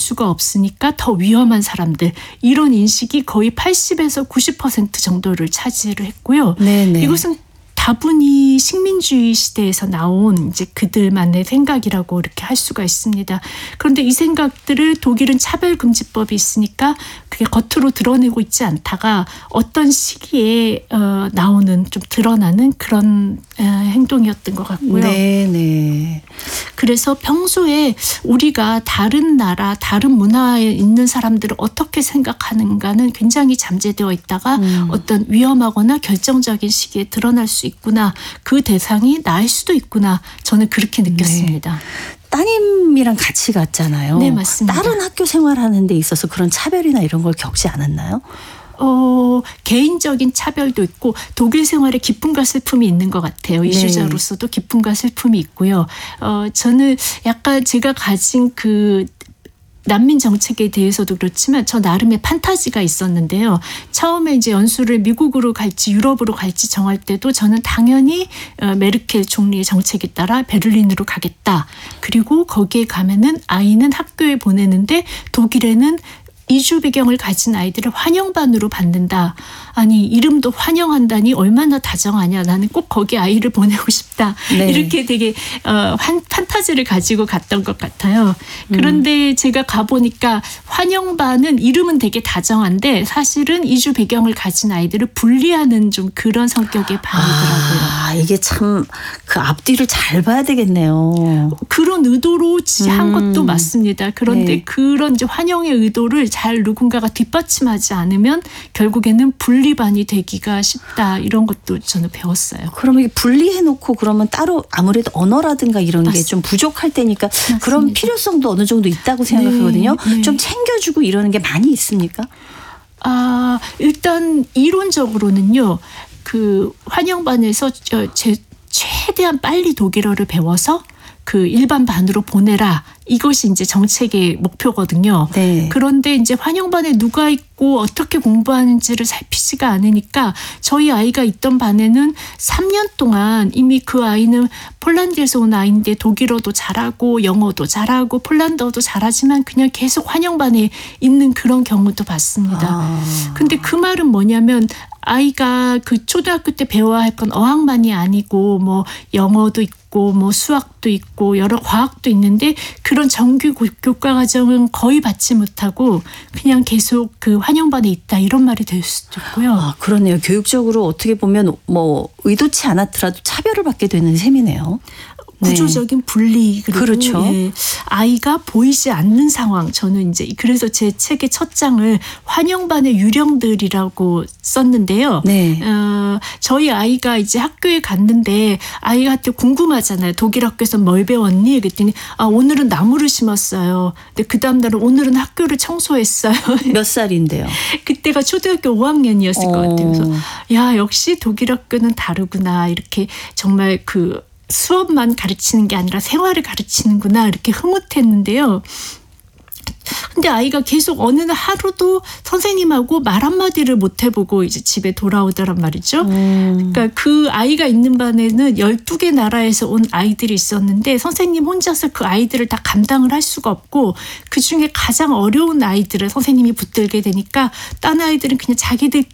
수가 없으니까 더 위험한 사람들, 이런 인식이 거의 80에서 90% 정도를 차지를 했고요. 네네. 이것은 다분히 식민주의 시대에서 나온 이제 그들만의 생각이라고 이렇게 할 수가 있습니다. 그런데 이 생각들을 독일은 차별금지법이 있으니까 그게 겉으로 드러내고 있지 않다가 어떤 시기에 나오는, 좀 드러나는 그런 행동이었던 것 같고요. 네네. 그래서 평소에 우리가 다른 나라, 다른 문화에 있는 사람들을 어떻게 생각하는가는 굉장히 잠재되어 있다가 어떤 위험하거나 결정적인 시기에 드러날 수 있구나. 그 대상이 나일 수도 있구나. 저는 그렇게 느꼈습니다. 네. 따님이랑 같이 갔잖아요. 네, 맞습니다. 다른 학교 생활하는 데 있어서 그런 차별이나 이런 걸 겪지 않았나요? 개인적인 차별도 있고 독일 생활에 기쁨과 슬픔이 있는 것 같아요. 이주자로서도 기쁨과 슬픔이 있고요. 저는 약간 제가 가진 그 난민 정책에 대해서도 그렇지만 저 나름의 판타지가 있었는데요. 처음에 이제 연수를 미국으로 갈지 유럽으로 갈지 정할 때도 저는 당연히 메르켈 총리의 정책에 따라 베를린으로 가겠다. 그리고 거기에 가면은 아이는 학교에 보내는데 독일에는 이주 배경을 가진 아이들을 환영반으로 받는다. 아니, 이름도 환영한다니 얼마나 다정하냐. 나는 꼭 거기 아이를 보내고 싶다. 네. 이렇게 되게 판타지를 가지고 갔던 것 같아요. 그런데 제가 가보니까 환영반은 이름은 되게 다정한데 사실은 이주 배경을 가진 아이들을 분리하는 좀 그런 성격의 반이더라고요. 이게 참 그 앞뒤를 잘 봐야 되겠네요. 그런 의도로 한 것도 맞습니다. 그런데 네. 그런 이제 환영의 의도를 잘 누군가가 뒷받침하지 않으면 결국에는 분리반이 되기가 쉽다. 이런 것도 저는 배웠어요. 그러면 이게 분리해놓고 그러면 따로 아무래도 언어라든가 이런 게 좀 부족할 때니까 그런 필요성도 어느 정도 있다고 생각하거든요. 네. 좀 챙겨주고 이러는 게 많이 있습니까? 일단 이론적으로는요. 그 환영반에서 최대한 빨리 독일어를 배워서 그 일반 반으로 보내라. 이것이 이제 정책의 목표거든요. 네. 그런데 이제 환영반에 누가 있고 어떻게 공부하는지를 살피지가 않으니까 저희 아이가 있던 반에는 3년 동안 이미 그 아이는 폴란드에서 온 아이인데 독일어도 잘하고 영어도 잘하고 폴란드어도 잘하지만 그냥 계속 환영반에 있는 그런 경우도 봤습니다. 근데 그 말은 뭐냐면 아이가 그 초등학교 때 배워야 할 건 어학만이 아니고 뭐 영어도 있고 뭐 수학도 있고 여러 과학도 있는데 그런 정규 교과 과정은 거의 받지 못하고 그냥 계속 그 환영반에 있다, 이런 말이 될 수도 있고요. 그러네요. 교육적으로 어떻게 보면 뭐 의도치 않았더라도 차별을 받게 되는 셈이네요. 구조적인 분리, 그리고 그렇죠. 아이가 보이지 않는 상황. 저는 이제 그래서 제 책의 첫 장을 환영반의 유령들이라고 썼는데요. 네. 저희 아이가 이제 학교에 갔는데 아이가 궁금하잖아요. 독일 학교에서 뭘 배웠니? 그랬더니 오늘은 나무를 심었어요. 근데 그 다음 날은 오늘은 학교를 청소했어요. 몇 살인데요? 그때가 초등학교 5학년이었을 것 같아요. 그래서 야, 역시 독일 학교는 다르구나. 이렇게 정말 그 수업만 가르치는 게 아니라 생활을 가르치는구나, 이렇게 흐뭇했는데요. 근데 아이가 계속 어느 하루도 선생님하고 말 한마디를 못 해보고 이제 집에 돌아오더란 말이죠. 그러니까 그 아이가 있는 반에는 12개 나라에서 온 아이들이 있었는데 선생님 혼자서 그 아이들을 다 감당을 할 수가 없고 그중에 가장 어려운 아이들을 선생님이 붙들게 되니까 딴 아이들은 그냥 자기들끼리